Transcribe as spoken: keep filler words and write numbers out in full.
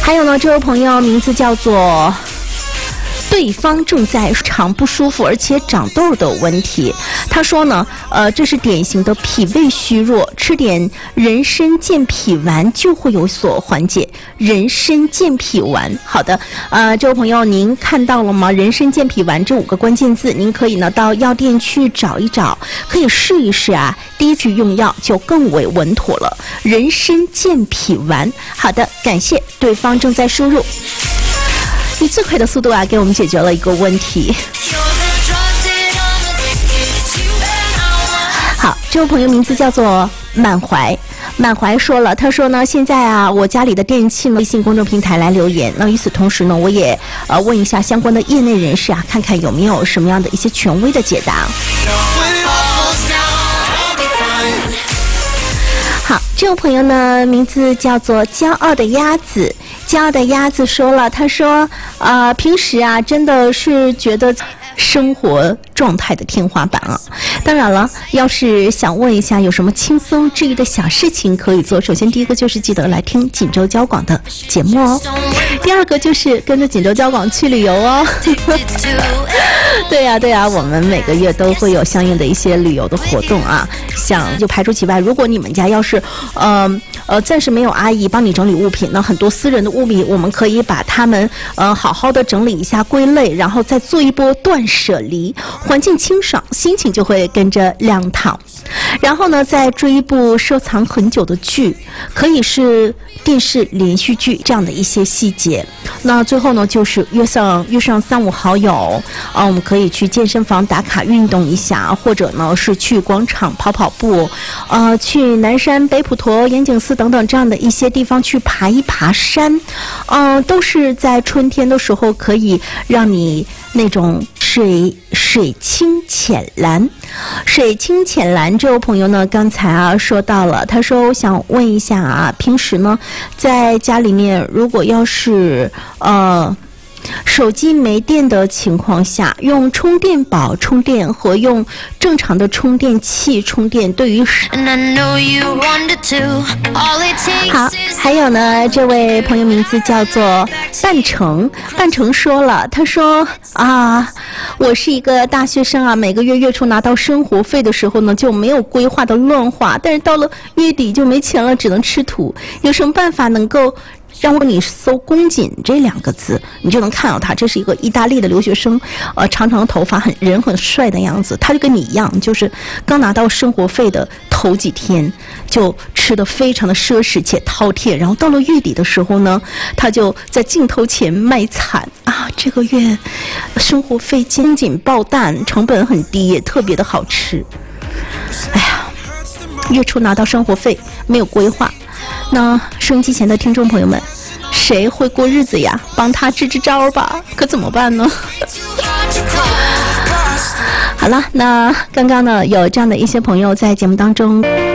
还有呢，这位朋友名字叫做对方正在肠不舒服而且长痘的问题，他说呢，呃，这是典型的脾胃虚弱，吃点人参健脾丸就会有所缓解。人参健脾丸，好的，呃，这位朋友您看到了吗？人参健脾丸这五个关键字，您可以呢到药店去找一找，可以试一试啊。第一次用药就更为稳妥了。人参健脾丸，好的，感谢对方正在输入。以最快的速度啊，给我们解决了一个问题。好，这位朋友名字叫做满怀，满怀说了，他说呢，现在啊，我家里的电器呢，微信公众平台来留言。那与此同时呢，我也呃问一下相关的业内人士啊，看看有没有什么样的一些权威的解答。好，这位朋友呢，名字叫做骄傲的鸭子。骄傲的鸭子说了，他说，呃，平时啊，真的是觉得生活状态的天花板啊。当然了，要是想问一下有什么轻松治愈的小事情可以做，首先第一个就是记得来听锦州交广的节目哦，第二个就是跟着锦州交广去旅游哦。对呀、啊、对呀、啊，我们每个月都会有相应的一些旅游的活动啊。想就排除其外，如果你们家要是呃呃暂时没有阿姨帮你整理物品，那很多私人的物品我们可以把它们呃好好的整理一下归类，然后再做一波断舍离，环境清爽，心情就会跟着亮堂。然后呢，再追一部收藏很久的剧，可以是电视连续剧这样的一些细节。那最后呢，就是约上约上三五好友啊，我们可以去健身房打卡运动一下，或者呢是去广场跑跑步，呃，去南山、北普陀、延景寺等等这样的一些地方去爬一爬山，嗯、呃，都是在春天的时候可以让你那种水水清浅蓝。水清浅蓝这位朋友呢，刚才啊说到了，他说我想问一下啊，平时呢在家里面如果要是呃手机没电的情况下，用充电宝充电和用正常的充电器充电对于好，还有呢，这位朋友名字叫做半程，半程说了，他说啊，我是一个大学生啊，每个月月初拿到生活费的时候呢，就没有规划的乱花，但是到了月底就没钱了，只能吃土，有什么办法能够让我你搜宫颈这两个字，你就能看到他，这是一个意大利的留学生，呃，长长的头发，很人很帅的样子。他就跟你一样，就是刚拿到生活费的头几天就吃得非常的奢侈且饕餮，然后到了月底的时候呢，他就在镜头前卖惨啊，这个月生活费肩颈爆弹，成本很低，也特别的好吃。哎呀，月初拿到生活费没有规划。那收音机前的听众朋友们，谁会过日子呀？帮他支支招吧，可怎么办呢？好了，那刚刚呢有这样的一些朋友在节目当中